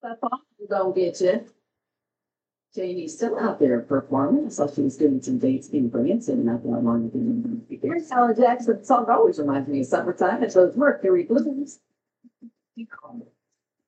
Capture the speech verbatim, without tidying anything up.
That's all. Go get you. Jamie's still out there performing, so she was doing some dates in Branson, and I thought I wanted to be here. Alan Jackson song always reminds me of summertime. It's those Mercury Blues. You call it.